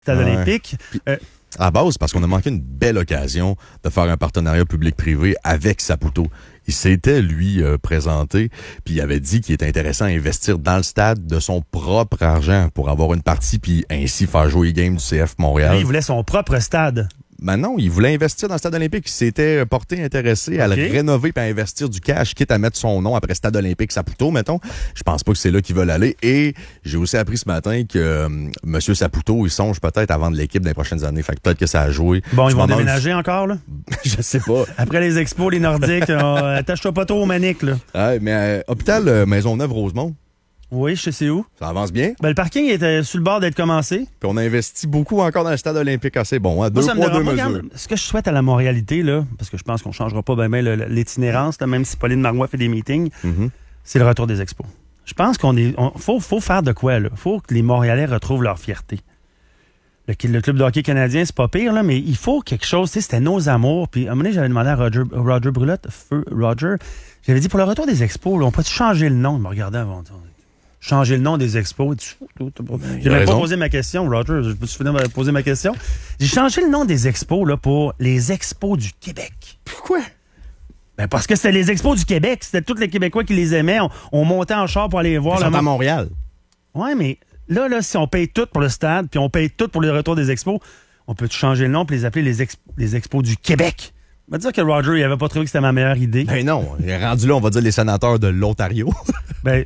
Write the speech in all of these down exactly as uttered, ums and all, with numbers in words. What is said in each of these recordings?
Stade ouais. olympique. Puis, euh, à la base, parce qu'on a manqué une belle occasion de faire un partenariat public-privé avec Saputo. Il s'était, lui, euh, présenté, puis il avait dit qu'il était intéressant à investir dans le stade de son propre argent pour avoir une partie, puis ainsi faire jouer les games du C F Montréal. lui, il voulait son propre stade. Ben non, il voulait investir dans le stade olympique. Il s'était porté intéressé à okay. le rénover et à investir du cash, quitte à mettre son nom après Stade olympique Saputo, mettons. Je pense pas que c'est là qu'ils veulent aller. Et j'ai aussi appris ce matin que euh, M. Saputo, il songe peut-être à vendre l'équipe dans les prochaines années. Fait que peut-être que ça a joué. Bon, du ils vont moment déménager où... encore, là? Je sais pas. Après les expos, les Nordiques, euh, attache-toi pas trop au manique, là. Ouais, mais euh, hôpital euh, Maisonneuve-Rosemont. Oui, je sais où. Ça avance bien. Ben, le parking était sur le bord d'être commencé. Puis on a investi beaucoup encore dans le stade olympique assez bon. Hein? Deux Moi, poids, deux Moi, mesures. regarde, ce que je souhaite à la Montréalité, là, parce que je pense qu'on ne changera pas bien ben, le, l'itinérance, là, même si Pauline Marois fait des meetings, Mm-hmm. c'est le retour des expos. Je pense qu'on est. On, faut, faut faire de quoi, là. Faut que les Montréalais retrouvent leur fierté. Le, le club de hockey canadien, c'est pas pire, là, mais il faut quelque chose. Tu sais, c'était nos amours. Puis à un moment donné, j'avais demandé à Roger, Roger Brulotte, feu Roger, j'avais dit pour le retour des expos, là, on peut changer le nom? Il me regardait avant. Changer le nom des expos. J'ai même pas posé ma question, Roger. Je me suis fini de poser ma question. J'ai changé le nom des expos là, pour les Expos du Québec. Pourquoi? Ben parce que c'était les Expos du Québec. C'était tous les Québécois qui les aimaient. On, on montait en char pour aller les voir. Ils sont à Montréal. Ouais, mais là, là, si on paye tout pour le stade, puis on paye tout pour le retour des expos, on peut changer le nom pour les appeler les, exp- les Expos du Québec. On va dire que Roger, il avait pas trouvé que c'était ma meilleure idée. Ben non. Il est rendu là, on va dire les sénateurs de l'Ontario. Ben...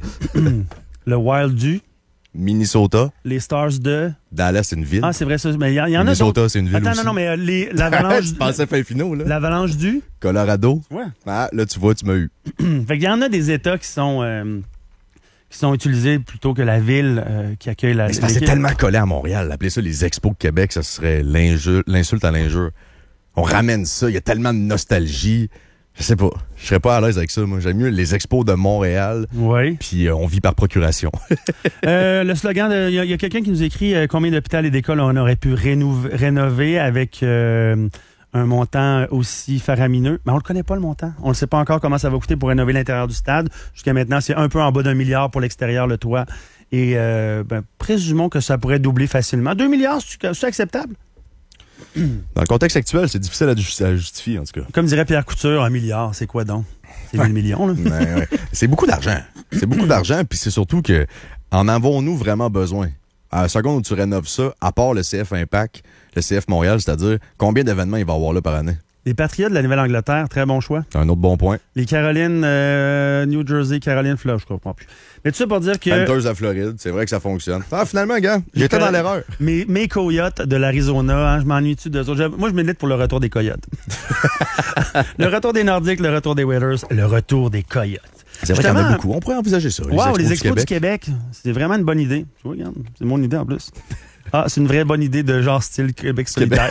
Le Wild du... Minnesota. Les Stars de... Dallas, c'est une ville. Ah, c'est vrai, ça. Mais il y, y en Minnesota, a d'autres. c'est une ville Attends, aussi. non, non, mais euh, les, l'avalanche... Tu pensais fin finaux, là? L'avalanche du... Colorado. Ouais. Ah, là, tu vois, tu m'as eu. Fait qu'il y en a des États qui sont... Euh, qui sont utilisés plutôt que la ville euh, qui accueille la... Mais c'est parce que c'est tellement collé à Montréal. Appeler ça les Expos de Québec, ça serait l'injure, l'insulte à l'injure. On ramène ça, il y a tellement de nostalgie... Je sais pas. Je serais pas à l'aise avec ça, moi. J'aime mieux les expos de Montréal. Oui. Puis euh, on vit par procuration. euh, le slogan, il y, y a quelqu'un qui nous écrit euh, combien d'hôpitaux et d'écoles on aurait pu rénov- rénover avec euh, un montant aussi faramineux. Mais on le connaît pas, le montant. On ne sait pas encore comment ça va coûter pour rénover l'intérieur du stade. Jusqu'à maintenant, c'est un peu en bas d'un milliard pour l'extérieur, le toit. Et euh, ben, présumons que ça pourrait doubler facilement. Deux milliards, c'est, c'est acceptable? Dans le contexte actuel, c'est difficile à, ju- à justifier, en tout cas. Comme dirait Pierre Couture, un milliard, c'est quoi donc? C'est mille millions, là. Ouais, ouais. C'est beaucoup d'argent. C'est beaucoup d'argent, puis c'est surtout que en avons-nous vraiment besoin? À la seconde où tu rénoves ça, à part le C F Impact, le C F Montréal, c'est-à-dire combien d'événements il va y avoir là par année? Les Patriots de la Nouvelle-Angleterre, très bon choix. C'est un autre bon point. Les Carolines, euh, New Jersey, Caroline, Floride, je comprends plus. Mais tout ça pour dire que... Panthers à Floride, c'est vrai que ça fonctionne. Ah, finalement, gars, j'étais dans l'erreur. Mes, mes Coyotes de l'Arizona, hein, je m'ennuie-tu d'eux autres? Moi, je milite pour le retour des Coyotes. Le retour des Nordiques, le retour des Waiters, le retour des Coyotes. C'est vrai qu'il y en a beaucoup. On pourrait envisager ça. Les wow, expos les du Expos Québec. du Québec, c'est vraiment une bonne idée. Tu vois, regarde, c'est mon idée en plus. Ah, c'est une vraie bonne idée de genre style Québec solidaire.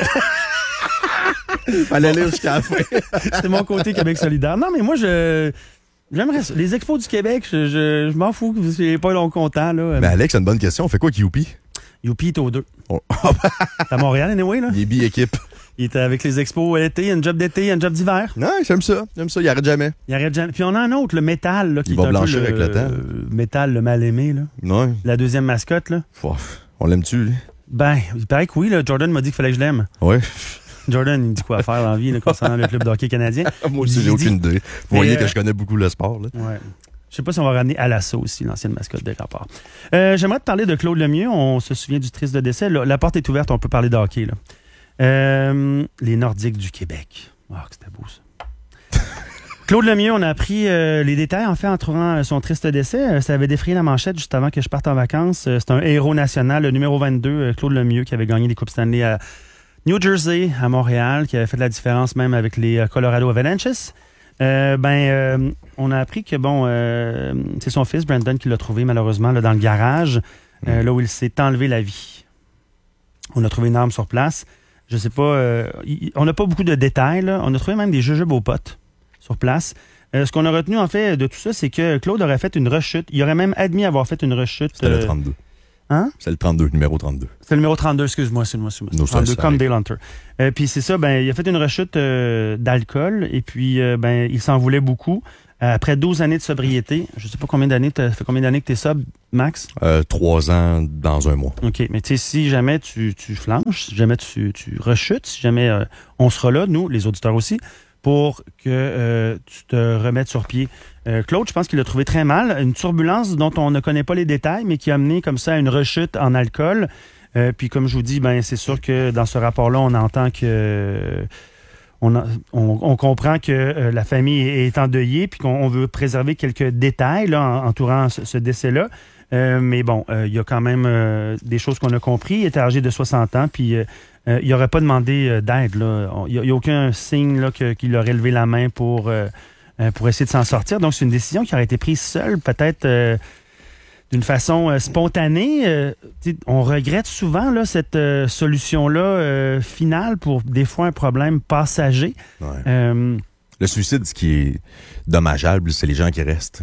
Fallait lire jusqu'à la fin. C'est mon côté Québec solidaire. Non, mais moi, je... J'aimerais ça. Les Expos du Québec, je, je, je m'en fous que vous soyez pas long content, là. Mais Alex, c'est une bonne question. On fait quoi avec Youpi? Youpi est aux deux. Oh. C'est à Montréal, anyway, là. Il est bi-équipe. Il était avec les Expos l'été, il y a une job d'été, il y a une job d'hiver. Non, j'aime ça. J'aime ça. Il arrête jamais. Il arrête jamais. Puis on a un autre, le métal, là, qui Il est va un blanchir peu avec le temps. Le métal, le mal-aimé, là. Ouais. La deuxième mascotte, là. Ouf. On l'aime-tu, lui? Ben, il paraît que oui, là. Jordan m'a dit qu'il fallait que je l'aime. Ouais. Jordan, il me dit quoi faire dans la vie, là, concernant le club de hockey canadien. Moi aussi, Il j'ai dit- aucune idée. Vous voyez euh, que je connais beaucoup le sport, là. Ouais. Je sais pas si on va ramener Alasso aussi, l'ancienne mascotte des Rapports. Euh, j'aimerais te parler de Claude Lemieux. On se souvient du triste de décès. La, la porte est ouverte, on peut parler de hockey, là. Euh, les Nordiques du Québec. Ah, que c'était beau, ça. Claude Lemieux, on a appris euh, les détails, en fait, entourant son triste décès. Euh, ça avait défrayé la manchette juste avant que je parte en vacances. Euh, c'est un héros national, le numéro vingt-deux, euh, Claude Lemieux, qui avait gagné des Coupes Stanley à New Jersey, à Montréal, qui avait fait de la différence même avec les euh, Colorado Avalanches. Euh, ben, euh, on a appris que, bon, euh, c'est son fils, Brandon, qui l'a trouvé malheureusement là, dans le garage, euh, là où il s'est enlevé la vie. On a trouvé une arme sur place. Je sais pas, euh, y- on n'a pas beaucoup de détails, là. On a trouvé même des jujubes aux potes sur place. Euh, ce qu'on a retenu, en fait, de tout ça, c'est que Claude aurait fait une rechute. Il aurait même admis avoir fait une rechute. C'était le euh, trente-deux. Hein? C'est le trente-deux, numéro trente-deux. C'est le numéro trente-deux, excuse-moi, excuse-moi, excuse-moi. No trente-deux, stress, comme ça Dale Hunter. Euh, puis c'est ça, ben, il a fait une rechute euh, d'alcool et puis euh, ben, il s'en voulait beaucoup. Euh, après douze années de sobriété, je sais pas combien d'années, ça fait combien d'années que tu es sobre, Max? Euh, trois ans dans un mois. OK, mais tu sais, si jamais tu, tu flanches, si jamais tu, tu rechutes, si jamais euh, on sera là, nous, les auditeurs aussi, pour que euh, tu te remettes sur pied. Euh, Claude, je pense qu'il a trouvé très mal. Une turbulence dont on ne connaît pas les détails, mais qui a amené comme ça à une rechute en alcool. Euh, puis comme je vous dis, ben c'est sûr que dans ce rapport-là, on entend que... Euh, on, a, on, on comprend que euh, la famille est endeuillée puis qu'on on veut préserver quelques détails là, en, entourant ce, ce décès-là. Euh, mais bon, il euh, y a quand même euh, des choses qu'on a compris. Il était âgé de soixante ans, puis euh, euh, il n'aurait pas demandé euh, d'aide. Il n'y a, a aucun signe là, que, qu'il aurait levé la main pour, euh, pour essayer de s'en sortir. Donc, c'est une décision qui aurait été prise seule, peut-être euh, d'une façon euh, spontanée. Euh, on regrette souvent là, cette euh, solution-là euh, finale pour des fois un problème passager. Ouais. Euh, Le suicide, ce qui est dommageable, c'est les gens qui restent.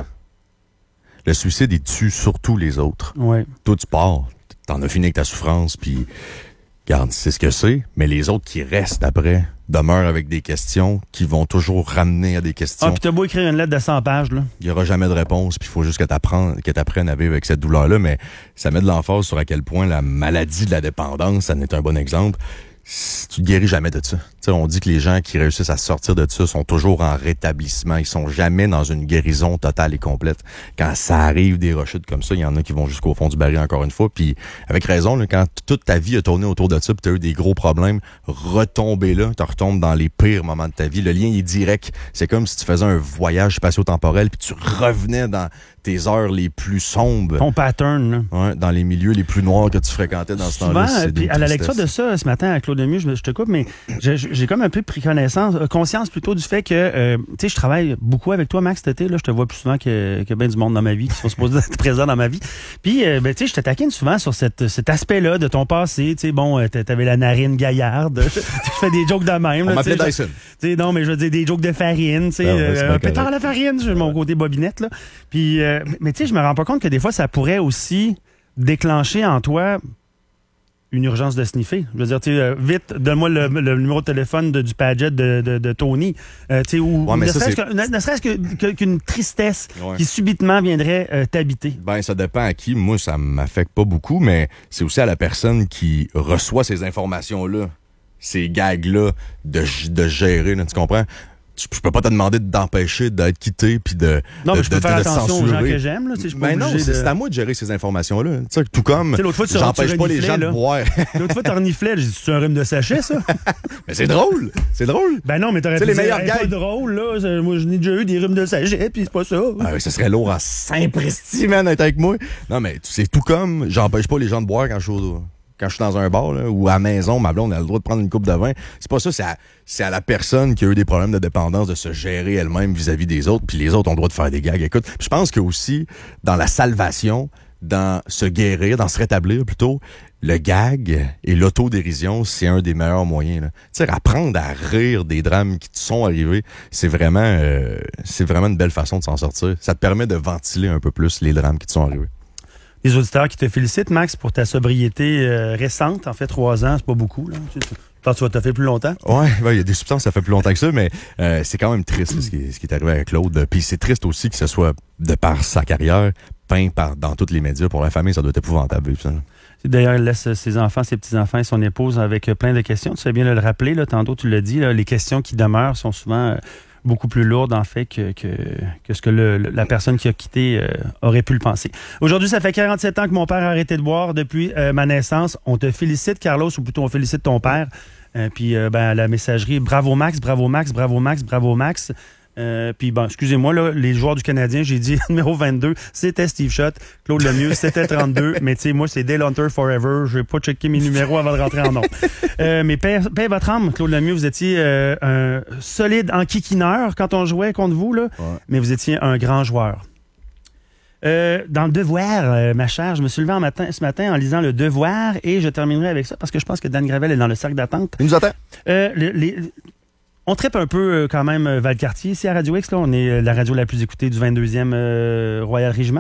Le suicide, il tue surtout les autres. Ouais. Toi, tu pars, t'en as fini avec ta souffrance, puis regarde, c'est ce que c'est, mais les autres qui restent après demeurent avec des questions qui vont toujours ramener à des questions. Ah, puis t'as beau écrire une lettre de cent pages, là. Il n'y aura jamais de réponse, puis il faut juste que t'apprennes, que t'apprennes à vivre avec cette douleur-là, mais ça met de l'emphase sur à quel point la maladie de la dépendance, ça en est un bon exemple. Tu ne guéris jamais de ça. T'sais, on dit que les gens qui réussissent à sortir de ça sont toujours en rétablissement. Ils sont jamais dans une guérison totale et complète. Quand ça arrive des rechutes comme ça, il y en a qui vont jusqu'au fond du baril encore une fois. Puis avec raison, là, quand toute ta vie a tourné autour de ça, puis tu as eu des gros problèmes, retomber là, tu retombes dans les pires moments de ta vie. Le lien il est direct. C'est comme si tu faisais un voyage spatio-temporel puis tu revenais dans tes heures les plus sombres. Ton pattern, là. Ouais, dans les milieux les plus noirs que tu fréquentais dans ce temps-là. Souvent, puis à la lecture de ça, ce matin, à Claude Lemieux, je, je te coupe, mais j'ai, j'ai comme un peu pris connaissance, conscience plutôt du fait que, euh, tu sais, je travaille beaucoup avec toi, Max, cet été, là, je te vois plus souvent que, que bien du monde dans ma vie, qui sont supposés être présents dans ma vie. Puis, euh, ben, tu sais, je te taquine souvent sur cette, cet aspect-là de ton passé, tu sais, bon, t'avais la narine gaillarde, je fais des jokes de même. On m'appelait Dyson. Tu sais, non, mais je veux dire, des jokes de farine, tu sais, ah ouais, euh, pétard à la farine, j'ai mon côté bobinette, là. Puis, euh, mais tu sais, je me rends pas compte que des fois, ça pourrait aussi déclencher en toi une urgence de sniffer. Je veux dire, tu sais, euh, vite, donne-moi le, le numéro de téléphone de, du Padgett de, de, de Tony. Euh, tu sais, ou ouais, ne, ça, serait-ce que, ne, ne serait-ce que, que, qu'une tristesse ouais. qui subitement viendrait euh, t'habiter. Ben, ça dépend à qui. Moi, ça m'affecte pas beaucoup, mais c'est aussi à la personne qui reçoit ces informations-là, ces gags-là, de, de gérer, là, tu comprends? Je peux pas te demander d'empêcher d'être quitté puis de non, de, mais je peux de, faire de attention censurer. aux gens que j'aime. Là, je ben non, c'est, de... c'est à moi de gérer ces informations-là. T'sais, tout comme l'autre fois, tu j'empêche pas les gens là. de boire. L'autre fois, tu reniflais. J'ai dit, c'est un rhume de sachet, ça? Mais c'est drôle. C'est drôle. Ben non, mais t'aurais pu les dire, meilleurs hey, gars. pas drôle, là. Moi, je n'ai déjà eu des rhumes de sachet, puis c'est pas ça. Ah, ça serait lourd en Saint-Pristi, man, d'être avec moi. Non, mais c'est tout comme j'empêche pas les gens de boire quand je suis au... quand je suis dans un bar là, ou à la maison, ma blonde a le droit de prendre une coupe de vin. C'est pas ça, c'est à, c'est à la personne qui a eu des problèmes de dépendance de se gérer elle-même vis-à-vis des autres, puis les autres ont le droit de faire des gags. Écoute, je pense que aussi, dans la salvation, dans se guérir, dans se rétablir plutôt, le gag et l'autodérision, c'est un des meilleurs moyens. Tu sais, apprendre à rire des drames qui te sont arrivés, c'est vraiment, euh, c'est vraiment une belle façon de s'en sortir. Ça te permet de ventiler un peu plus les drames qui te sont arrivés. Les auditeurs qui te félicitent, Max, pour ta sobriété euh, récente. En fait, trois ans, c'est pas beaucoup. Là. Je pense que tu vas te faire plus longtemps. Ouais, il ouais, y a des substances, ça fait plus longtemps que ça, mais euh, c'est quand même triste là, ce, qui, ce qui est arrivé avec Claude. Puis c'est triste aussi que ce soit, de par sa carrière, peint par, dans tous les médias. Pour la famille, ça doit être épouvantable. Vivre ça. D'ailleurs, il laisse ses enfants, ses petits-enfants et son épouse avec plein de questions. Tu sais bien le rappeler, là, tantôt tu l'as dit, là, les questions qui demeurent sont souvent... Euh, beaucoup plus lourde, en fait, que, que, que ce que le, la personne qui a quitté euh, aurait pu le penser. Aujourd'hui, ça fait quarante-sept ans que mon père a arrêté de boire depuis euh, ma naissance. On te félicite, Carlos, ou plutôt on félicite ton père. Euh, puis, euh, ben, la messagerie, bravo Max, bravo Max, bravo Max, bravo Max. Euh, puis bon, excusez-moi, là, les joueurs du Canadien, j'ai dit numéro vingt-deux, c'était Steve Schott, Claude Lemieux, c'était trente-deux, mais tu sais, moi, c'est Dale Hunter Forever, je vais pas checker mes numéros avant de rentrer en nom. Euh, mais paix, paix votre âme, Claude Lemieux, vous étiez euh, un solide enquiquineur quand on jouait contre vous, là, ouais. Mais vous étiez un grand joueur. Euh, dans le Devoir, euh, ma chère, je me suis levé en matin, ce matin en lisant le Devoir et je terminerai avec ça parce que je pense que Dan Gravel est dans le cercle d'attente. Il nous attend. Euh, les... les On trippe un peu euh, quand même euh, Valcartier. Ici à Radio X, là, on est euh, la radio la plus écoutée du vingt-deuxième euh, Royal Régiment.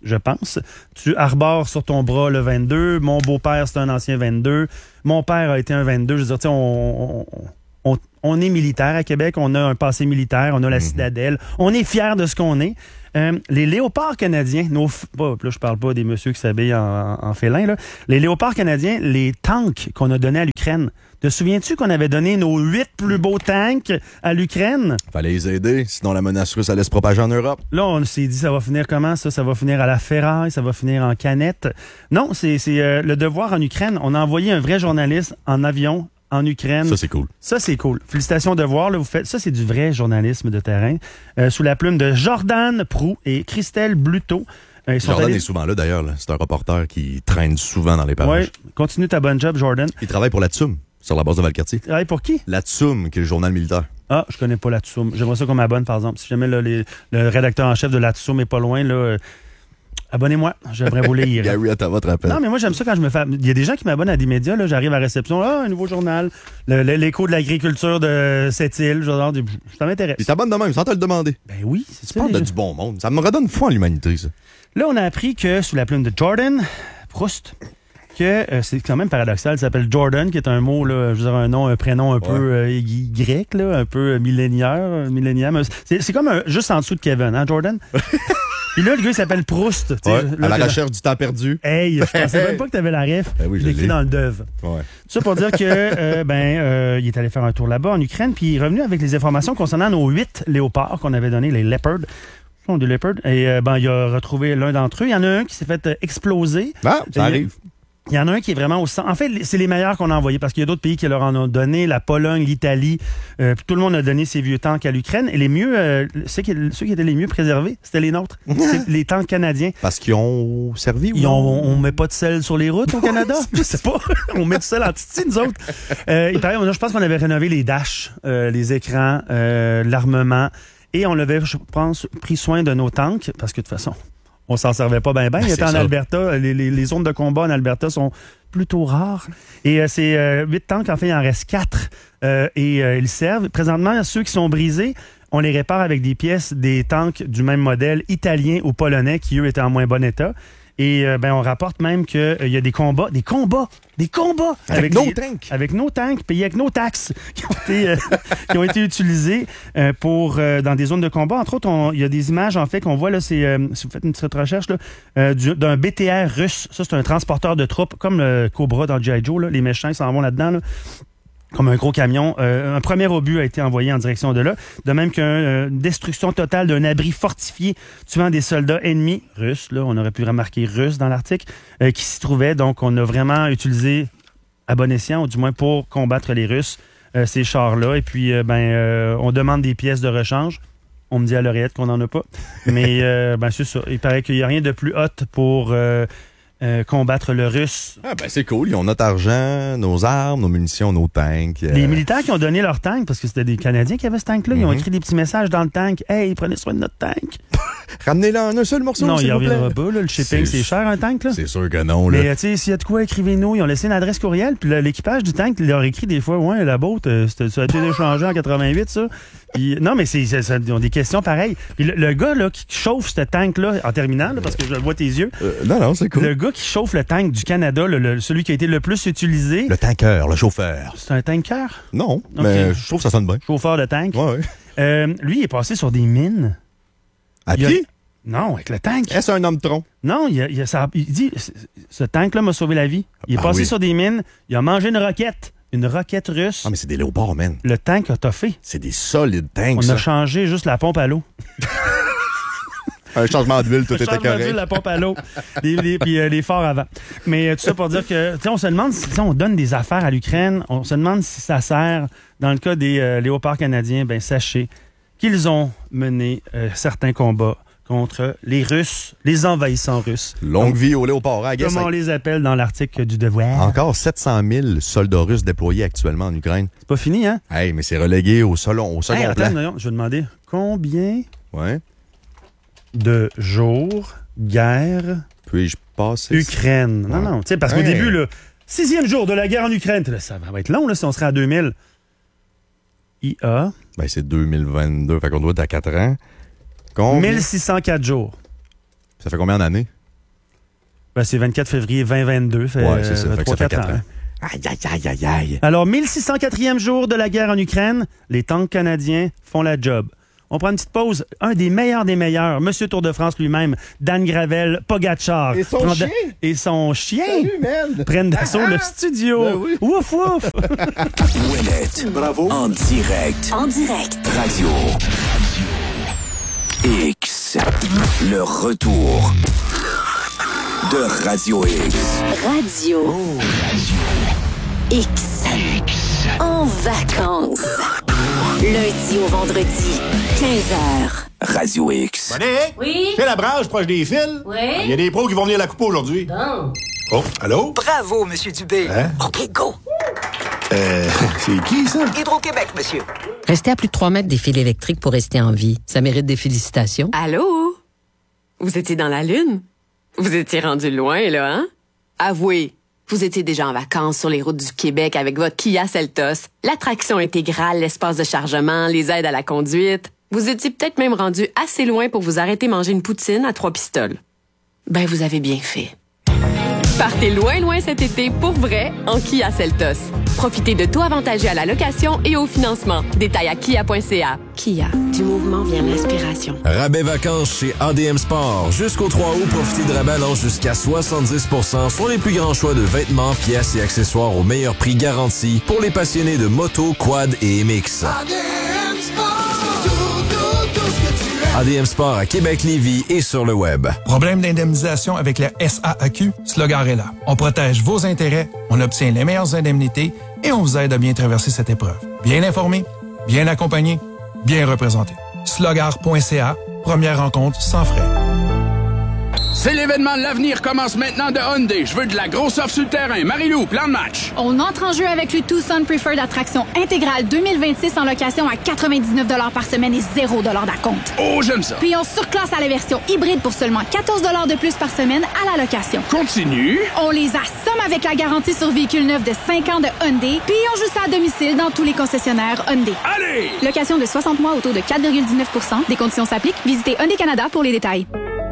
je pense. Tu arbores sur ton bras le vingt-deux. Mon beau-père, c'est un ancien vingt-deux. Mon père a été un vingt-deux. Je veux dire, tu sais, on, on, on, on est militaire à Québec. On a un passé militaire. On a la mm-hmm. citadelle. On est fiers de ce qu'on est. Euh, les léopards canadiens, nos, bah, là je parle pas des messieurs qui s'habillent en, en félin, là. Les léopards canadiens, les tanks qu'on a donnés à l'Ukraine. Te souviens-tu qu'on avait donné nos huit plus beaux tanks à l'Ukraine? Fallait les aider, sinon la menace russe allait se propager en Europe. Là, on s'est dit, ça va finir comment, ça? Ça va finir à la ferraille, ça va finir en canette. Non, c'est, c'est euh, le devoir en Ukraine. On a envoyé un vrai journaliste en avion en Ukraine. Ça, c'est cool. Ça, c'est cool. Félicitations de voir. Là, vous faites... Ça, c'est du vrai journalisme de terrain. Euh, sous la plume de Jordan Proulx et Christelle Bluteau. Euh, Jordan allés... est souvent là, d'ailleurs. Là. C'est un reporter qui traîne souvent dans les parages. Oui, continue ta bonne job, Jordan. Il travaille pour la T S U M, sur la base de Valcartier. Il travaille pour qui? La T S U M, qui est le journal militaire. Ah, je connais pas la T S U M. J'aimerais ça qu'on m'abonne, par exemple. Si jamais là, les... le rédacteur en chef de la T S U M est pas loin, là... Euh... Abonnez-moi, j'aimerais vous lire. Gary Ottawa te rappelle. Non, mais moi, j'aime ça quand je me fais... Il y a des gens qui m'abonnent à des médias, là, j'arrive à la réception, ah, un nouveau journal, le, le, l'écho de l'agriculture de cette île, genre, ça m'intéresse. Ils t'abonnent de même, sans te le demander. Ben oui, c'est tu ça. parles de du bon monde. Ça me redonne foi en l'humanité, ça. Là, on a appris que, sous la plume de Jordan Proust, que euh, c'est quand même paradoxal, ça s'appelle Jordan, qui est un mot, là, je veux dire, un nom, un prénom un ouais. peu euh, grec, là, un peu millénaire, millénium. C'est, c'est comme un, juste en dessous de Kevin, hein, Jordan? Puis là, le gars, il s'appelle Proust. Ouais, là, à la recherche du temps perdu. Hey, je pensais même pas que tu avais la ref. Ben oui, je l'ai écrit dans le Deuve. Ouais. Ça pour dire que euh, ben euh, il est allé faire un tour là-bas en Ukraine, puis il est revenu avec les informations concernant nos huit léopards qu'on avait donnés, les Leopards. Ce sont des Leopards. Et euh, ben il a retrouvé l'un d'entre eux. Il y en a un qui s'est fait euh, exploser. Ah, ça arrive. Il y en a un qui est vraiment au centre. En fait, c'est les meilleurs qu'on a envoyés parce qu'il y a d'autres pays qui leur en ont donné, la Pologne, l'Italie. Euh, tout le monde a donné ses vieux tanks à l'Ukraine. Et les mieux, euh, ceux, qui, ceux qui étaient les mieux préservés, c'était les nôtres. C'est les tanks canadiens. Parce qu'ils ont servi ou Ils ont, on met pas de sel sur les routes au Canada? Je sais pas. On met du sel en titi, nous autres. Euh, il paraît, je pense qu'on avait rénové les dashs, euh, les écrans, euh, l'armement. Et on avait, je pense, pris soin de nos tanks parce que de toute façon... On s'en servait pas bien, bien. Il était en Alberta. Les, les, les zones de combat en Alberta sont plutôt rares. Et euh, c'est euh, huit tanks, en fait, il en reste quatre. Euh, et euh, ils servent. Présentement, ceux qui sont brisés, on les répare avec des pièces des tanks du même modèle, italiens ou polonais, qui, eux, étaient en moins bon état. Et euh, ben on rapporte même qu'il euh, y a des combats, des combats, des combats avec, avec nos les, tanks, avec nos tanks payés avec nos taxes qui ont été euh, qui ont été utilisés euh, pour euh, dans des zones de combat. Entre autres, il y a des images en fait qu'on voit là, c'est euh, si vous faites une petite recherche là, euh, du, d'un B T R russe. Ça c'est un transporteur de troupes comme le Cobra dans G I. Joe là. Les méchants ils s'en vont là-dedans. Là. Comme un gros camion. Euh, un premier obus a été envoyé en direction de là. De même qu'une euh, destruction totale d'un abri fortifié tuant des soldats ennemis russes. Là, on aurait pu remarquer russes dans l'article, euh, qui s'y trouvaient. Donc, on a vraiment utilisé à bon escient, ou du moins pour combattre les Russes, euh, ces chars-là. Et puis, euh, ben, euh, on demande des pièces de rechange. On me dit à l'oreillette qu'on n'en a pas. Mais, euh, ben, c'est ça. Il paraît qu'il n'y a rien de plus hot pour... Euh, Euh, combattre le russe. Ah ben c'est cool, ils ont notre argent, nos armes, nos munitions, nos tanks. Euh... Les militaires qui ont donné leur tank, parce que c'était des Canadiens qui avaient ce tank-là, mm-hmm. Ils ont écrit des petits messages dans le tank. « Hey, prenez soin de notre tank! » Ramenez-le en un seul morceau, non, s'il il vous plaît. reviendra pas, là, le shipping, c'est, c'est cher un tank, là. C'est sûr que non, là. Mais tu sais, s'il y a de quoi, écrivez-nous. Ils ont laissé une adresse courriel, puis là, l'équipage du tank, il leur écrit des fois, ouais, la boat, euh, ça a été échangé en quatre-vingt-huit, ça. Puis, non, mais c'est, c'est, c'est, ils ont des questions pareilles. Puis le, le gars là, qui chauffe ce tank-là, en terminant, là, parce que je le vois tes yeux. Euh, non, non, c'est cool. Le gars qui chauffe le tank du Canada, le, le, celui qui a été le plus utilisé. Le tanker, le chauffeur. C'est un tanker? Non, okay. Mais je trouve que ça sonne bien. Chauffeur de tank. Ouais, ouais. Euh, lui, il est passé sur des mines. À pied? A... Non, avec le tank. Est-ce un homme-tronc? Non, il, a, il, a, ça, il dit, ce tank-là m'a sauvé la vie. Il est ah, passé oui. sur des mines, il a mangé une roquette. Une roquette russe. Ah, mais c'est des léopards, man. Le tank a toffé. C'est des solides tanks, On ça. a changé juste la pompe à l'eau. Un changement d'huile, tout un était correct. Un changement d'huile, la pompe à l'eau, les, les, puis euh, les phares avant. Mais euh, tout ça pour dire que, tu sais, on se demande si on donne des affaires à l'Ukraine, on se demande si ça sert. Dans le cas des euh, léopards canadiens, ben sachez qu'ils ont mené euh, certains combats contre les Russes, les envahissants russes. Longue Donc, vie aux léopards. Hein, comme on les appelle dans l'article du Devoir. Encore sept cent mille soldats russes déployés actuellement en Ukraine. C'est pas fini, hein? Hey, mais c'est relégué au, solon, au second hey, attends, plan. Non, je vais demander combien ouais. de jours guerre puis-je passer Ukraine. Non, ouais. non, tu sais, parce hey. qu'au début, le sixième jour de la guerre en Ukraine, là, ça va être long là, si on serait à deux mille. I A. Ben, c'est deux mille vingt-deux, fait qu'on doit être à quatre ans. Combien? mille six cent quatre jours. Ça fait combien d'années? Ben, c'est vingt-quatre février vingt vingt-deux. Fait, ouais, c'est ça. euh, Fait que ça fait quatre quatre ans. ans. Aïe, aïe, aïe, aïe, aïe. Alors, mille six cent quatrième jour de la guerre en Ukraine, les tanks canadiens font la job. On prend une petite pause. Un des meilleurs des meilleurs, Monsieur Tour de France lui-même, Dan Gravel, Pogacar. Et son prend chien. De... Et son chien. Salut, man. Prennent d'assaut le studio. Ben oui. Ouf, ouf. Ouellette. Bravo. En direct. En direct. Radio. X. Le retour de Radio X. Radio. X. En vacances. Lundi au vendredi, quinze heures. Radio X. Bonnet? Oui? C'est la branche proche des fils? Oui? Il y a des pros qui vont venir la couper aujourd'hui. Bon. Oh, allô? Bravo, Monsieur Dubé. Hein? OK, go. Euh, c'est qui, ça? Hydro-Québec, monsieur. Rester à plus de trois mètres des fils électriques pour rester en vie, ça mérite des félicitations. Allô? Vous étiez dans la Lune? Vous étiez rendu loin, là, hein? Avouez, vous étiez déjà en vacances sur les routes du Québec avec votre Kia Seltos, l'attraction intégrale, l'espace de chargement, les aides à la conduite. Vous étiez peut-être même rendu assez loin pour vous arrêter manger une poutine à trois pistoles. Ben, vous avez bien fait. Partez loin, loin cet été pour vrai en Kia Seltos. Profitez de taux avantageux à la location et au financement. Détails à kia point c a. Kia, du mouvement vient l'inspiration. Rabais vacances chez A D M Sport. Jusqu'au trois août, profitez de rabais allant jusqu'à soixante-dix pour cent sur les plus grands choix de vêtements, pièces et accessoires au meilleur prix garanti pour les passionnés de moto, quad et M X. A D M Sport à Québec-Lévis et sur le web. Problème d'indemnisation avec la S A A Q? Slogar est là. On protège vos intérêts, on obtient les meilleures indemnités et on vous aide à bien traverser cette épreuve. Bien informé, bien accompagné, bien représenté. slogar point c a, première rencontre sans frais. C'est l'événement de l'avenir commence maintenant de Hyundai. Je veux de la grosse offre sur le terrain. Marie-Lou, plan de match. On entre en jeu avec le Tucson Preferred Attraction intégrale deux mille vingt-six en location à quatre-vingt-dix-neuf dollars par semaine et zéro dollars d'acompte. Oh, j'aime ça. Puis on surclasse à la version hybride pour seulement quatorze dollars de plus par semaine à la location. Continue. On les assomme avec la garantie sur véhicule neuf de cinq ans de Hyundai. Puis on joue ça à domicile dans tous les concessionnaires Hyundai. Allez! Location de soixante mois au taux de quatre virgule dix-neuf pour cent. Des conditions s'appliquent. Visitez Hyundai Canada pour les détails.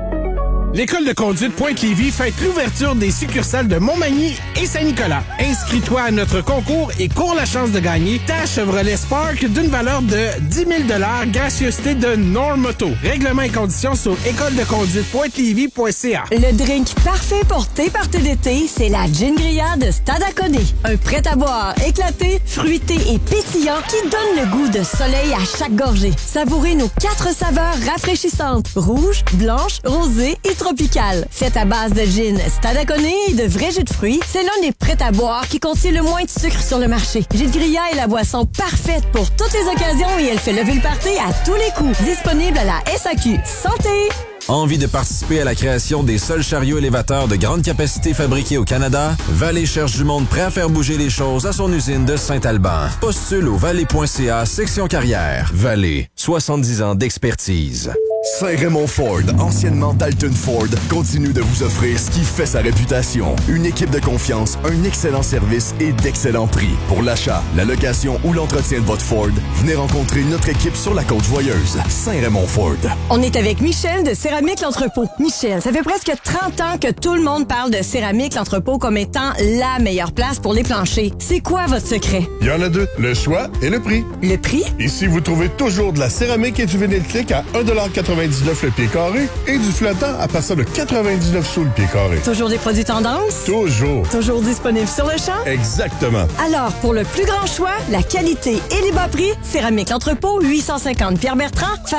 L'École de conduite Pointe-Lévis fête l'ouverture des succursales de Montmagny et Saint-Nicolas. Inscris-toi à notre concours et cours la chance de gagner ta Chevrolet Spark d'une valeur de dix mille dollars, gracieuseté de Normoto. Règlements et conditions sur école de conduite pointe lévis point c a. Le drink parfait pour tes parties d'été, c'est la Gin Grillade de Stade Acconé. Un prêt-à-boire éclaté, fruité et pétillant qui donne le goût de soleil à chaque gorgée. Savourez nos quatre saveurs rafraîchissantes, rouge, blanche, rosée et tropicale. Faite à base de gin Stade Acconé et de vrais jus de fruits, c'est l'un des prêts-à-boire qui contient le moins de sucre sur le marché. Gin Grillade est la boisson parfaite pour toutes les occasions et elle fait lever le party à tous les coups. Disponible à la S A Q. Santé! Envie de participer à la création des seuls chariots élévateurs de grande capacité fabriqués au Canada? Vallée cherche du monde prêt à faire bouger les choses à son usine de Saint-Alban. Postule au vallée point c a, section carrière. Vallée, soixante-dix ans d'expertise. Saint-Raymond Ford, anciennement Dalton Ford, continue de vous offrir ce qui fait sa réputation. Une équipe de confiance, un excellent service et d'excellents prix. Pour l'achat, la location ou l'entretien de votre Ford, venez rencontrer notre équipe sur la Côte-Joyeuse. Saint-Raymond Ford. On est avec Michel de Céramique L'Entrepôt. Michel, ça fait presque trente ans que tout le monde parle de Céramique L'Entrepôt comme étant la meilleure place pour les planchers. C'est quoi votre secret? Il y en a deux, le choix et le prix. Le prix? Ici, vous trouvez toujours de la céramique et du vinyle clic à un dollar quatre-vingt-dix-neuf le pied carré et du flottant à partir de quatre-vingt-dix-neuf sous le pied carré. Toujours des produits tendance? Toujours. Toujours disponibles sur le champ? Exactement. Alors, pour le plus grand choix, la qualité et les bas prix, Céramique L'Entrepôt, huit cent cinquante Pierre-Bertrand,